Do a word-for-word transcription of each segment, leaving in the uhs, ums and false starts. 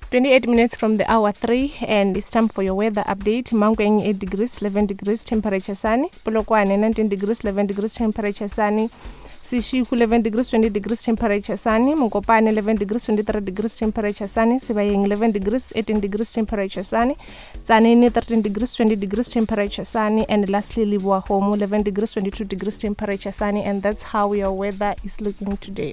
twenty-eight minutes from the hour three, and it's time for your weather update. Mankweng eight degrees, eleven degrees temperature sunny. Polokwane nineteen degrees, eleven degrees temperature sunny. Sishiku eleven degrees, twenty degrees temperature sunny. Mokopane eleven degrees, twenty-three degrees temperature sunny. Sibayeng eleven degrees, eighteen degrees temperature sunny. Tsanini thirteen degrees, twenty degrees temperature sunny. And lastly, Libuahomo eleven degrees, twenty-two degrees temperature sunny. And that's how your weather is looking today.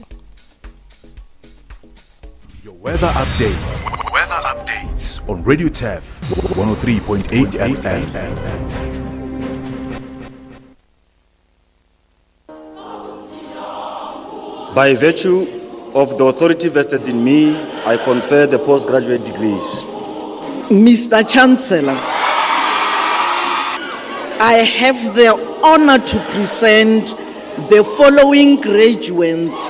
Your weather updates. Weather updates on Radio T E F one oh three point eight F M. By virtue of the authority vested in me, I confer the postgraduate degrees. Mister Chancellor, I have the honor to present the following graduates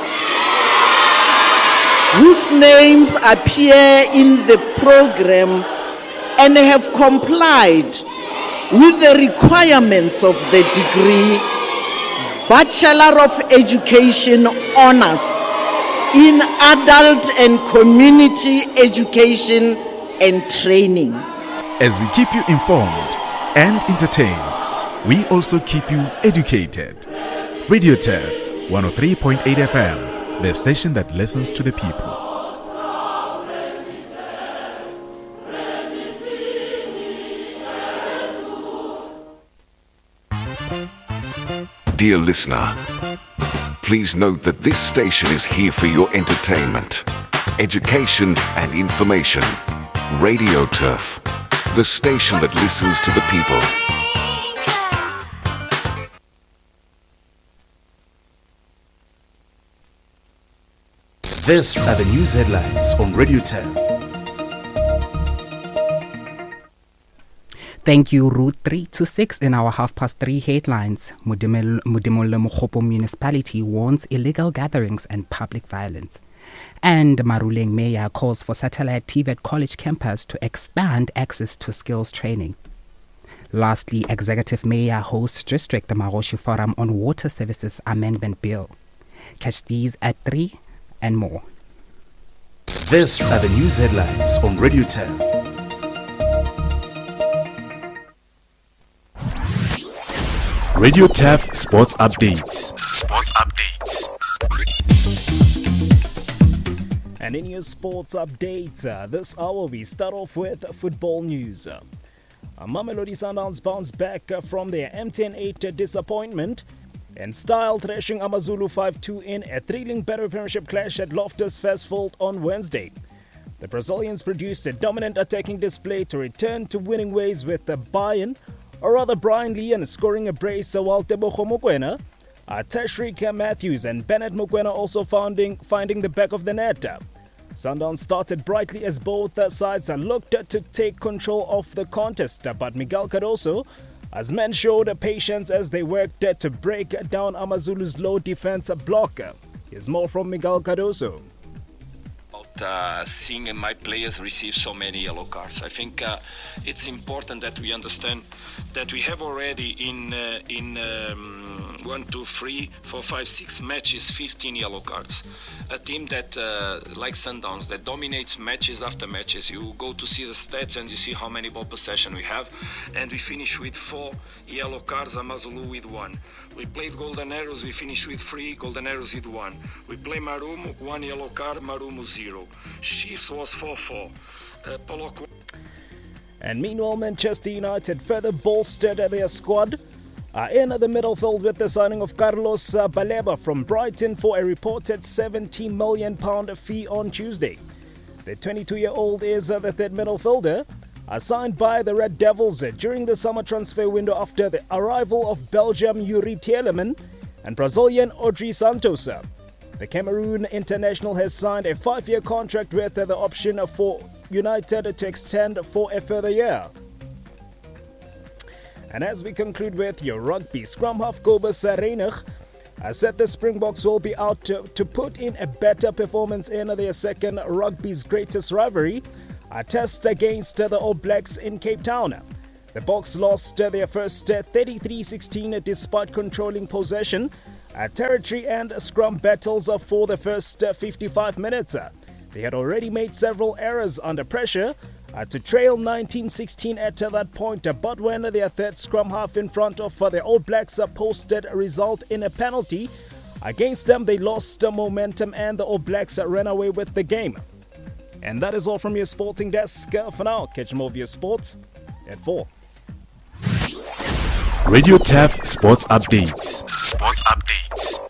whose names appear in the program and have complied with the requirements of the degree Bachelor of Education Honors in Adult and Community Education and Training. As we keep you informed and entertained, we also keep you educated. Radio T E F one oh three point eight F M, the station that listens to the people. Dear listener, please note that this station is here for your entertainment, education and information. Radio T E F, the station that listens to the people. These are the news headlines on Radio T E F. Thank you, Route three to six in our half past three headlines. Modimolle Mokgopo municipality warns illegal gatherings and public violence. And Maruleng Mayor calls for satellite T V E T college campus to expand access to skills training. Lastly, Executive Mayor hosts District Maroshi Forum on Water Services Amendment Bill. Catch these at three and more. These are the news headlines on Radio T E F. Radio T E F Sports Updates. Sports Updates. And in your sports updates, uh, this hour we start off with football news. Uh, Mamelodi Sundowns bounced back uh, from their M ten eight uh, disappointment in style, thrashing Amazulu five two in a thrilling Battle Premiership clash at Loftus Versfeld on Wednesday. The Brazilians produced a dominant attacking display to return to winning ways with the Bayern, or rather Brian Leon scoring a brace while Tebogo Mokoena, uh, Tashreeq Matthews and Bennett Mokoena also finding, finding the back of the net. Sundowns started brightly as both sides looked to take control of the contest, but Miguel Cardoso, as men showed patience as they worked to break down Amazulu's low defense block. Here's more from Miguel Cardoso. Uh, seeing my players receive so many yellow cards. I think uh, it's important that we understand that we have already in uh, in um, one, two, three, four, five, six matches, fifteen yellow cards. A team that, uh, like Sundowns, that dominates matches after matches. You go to see the stats and you see how many ball possession we have, and we finish with four yellow cards, Amazulu with one. We played Golden Arrows, we finished with three, Golden Arrows with one. We play Marumo, one yellow card, Marumo zero. Chiefs was four four. Uh, Polok. And meanwhile, Manchester United further bolstered their squad uh, in the middle field with the signing of Carlos uh, Baleba from Brighton for a reported seventy million pounds fee on Tuesday. The twenty-two-year-old is uh, the third middle fielder, assigned by the Red Devils uh, during the summer transfer window after the arrival of Belgium Yuri Tielemans and Brazilian Audrey Santos. The Cameroon international has signed a five-year contract with the option for United to extend for a further year. And as we conclude with your rugby, scrum half Kobus Reinig has said the Springboks will be out to, to put in a better performance in their second rugby's greatest rivalry, a test against the All Blacks in Cape Town. The Boks lost their first thirty-three sixteen despite controlling possession, territory and scrum battles for the first fifty-five minutes. They had already made several errors under pressure uh, to trail nineteen sixteen at uh, that point, uh, but when their third scrum half in front of uh, the All Blacks uh, posted a result in a penalty against them, they lost uh, momentum and the All Blacks uh, ran away with the game. And that is all from your sporting desk uh, for now. Catch more of your sports at four. Radio T A F Sports Updates. Sports Updates.